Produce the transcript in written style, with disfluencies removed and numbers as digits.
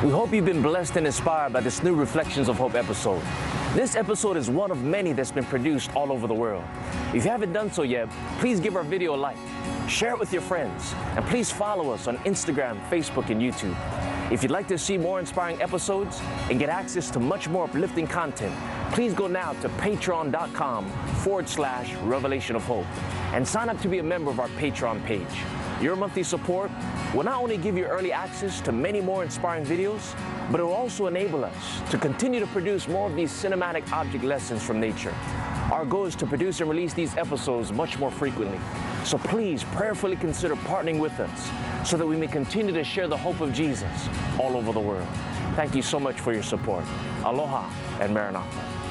We hope you've been blessed and inspired by this new Reflections of Hope episode. This episode is one of many that's been produced all over the world. If you haven't done so yet, please give our video a like, share it with your friends, and please follow us on Instagram, Facebook, and YouTube. If you'd like to see more inspiring episodes and get access to much more uplifting content, please go now to patreon.com/Revelation of Hope and sign up to be a member of our Patreon page. Your monthly support will not only give you early access to many more inspiring videos, but it will also enable us to continue to produce more of these cinematic object lessons from nature. Our goal is to produce and release these episodes much more frequently. So please prayerfully consider partnering with us so that we may continue to share the hope of Jesus all over the world. Thank you so much for your support. Aloha and Maranatha.